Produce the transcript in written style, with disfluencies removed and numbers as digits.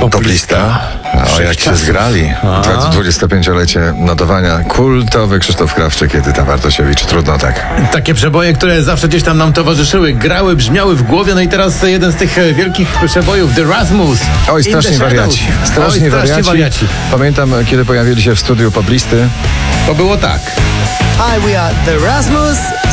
Poplista. O, jak się zgrali. 25-lecie notowania. Kultowy Krzysztof Krawczyk, Edyta Bartosiewicz. Trudno tak. Takie przeboje, które zawsze gdzieś tam nam towarzyszyły, grały, brzmiały w głowie, no i teraz jeden z tych wielkich przebojów, The Rasmus. Oj, In the straszni Shadows. wariaci. Straszni wariaci. Pamiętam, kiedy pojawili się w studiu Poplisty. To było tak. Hi, we are The Rasmus.